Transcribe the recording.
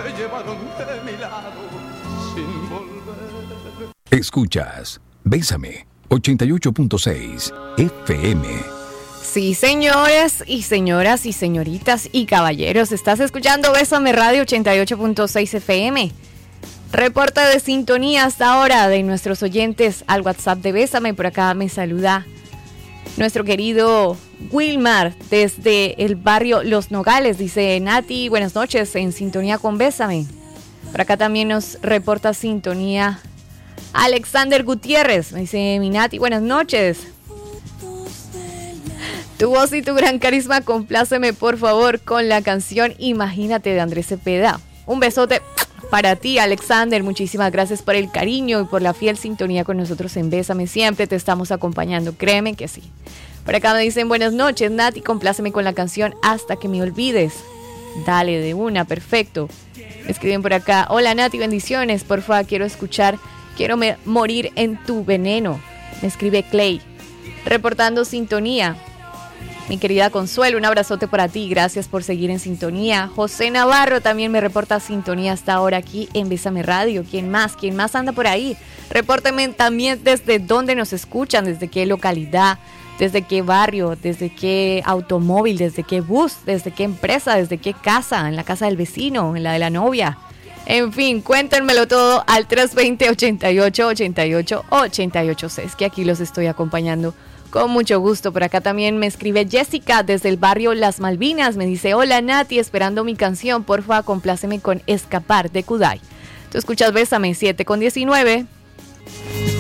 te llevaron de mi lado sin volver. Escuchas Bésame 88.6 FM. Sí, señores y señoras y señoritas y caballeros, estás escuchando Bésame Radio 88.6 FM. Reporte de sintonía hasta ahora de nuestros oyentes al WhatsApp de Bésame. Por acá me saluda nuestro querido Wilmar desde el barrio Los Nogales. Dice: Nati, buenas noches, en sintonía con Bésame. Por acá también nos reporta sintonía Alexander Gutiérrez. Me dice: mi Nati, buenas noches. Tu voz y tu gran carisma, compláceme por favor con la canción Imagínate de Andrés Cepeda. Un besote para ti, Alexander. Muchísimas gracias por el cariño y por la fiel sintonía con nosotros en Bésame. Siempre te estamos acompañando, créeme que sí. Por acá me dicen: buenas noches, Nati, compláceme con la canción Hasta que me olvides. Dale, de una, perfecto. Me escriben por acá: hola Nati, bendiciones, porfa, quiero morir en tu veneno. Me escribe Clay, reportando sintonía. Mi querida Consuelo, un abrazote para ti, gracias por seguir en sintonía. José Navarro también me reporta sintonía hasta ahora aquí en Bésame Radio. ¿Quién más anda por ahí? Repórtenme también desde dónde nos escuchan, desde qué localidad, desde qué barrio, desde qué automóvil, desde qué bus, desde qué empresa, desde qué casa, en la casa del vecino, en la de la novia. En fin, cuéntenmelo todo al 320-88-88-886, que aquí los estoy acompañando con mucho gusto. Por acá también me escribe Jessica desde el barrio Las Malvinas. Me dice: hola Nati, esperando mi canción, porfa, compláceme con Escapar de Kudai. Tú escuchas Bésame 7:19.